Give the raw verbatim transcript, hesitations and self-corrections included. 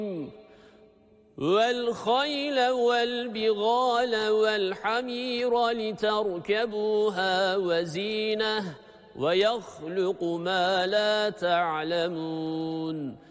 والخيل والبغال والحمير لتركبوها وزينة ويخلق ما لا تعلمون